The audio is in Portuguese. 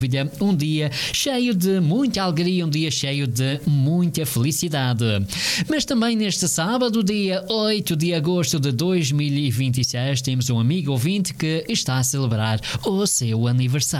Um dia cheio de muita alegria, um dia cheio de muita felicidade. Mas também neste sábado, dia 8 de agosto de 2026, temos um amigo ouvinte que está a celebrar o seu aniversário.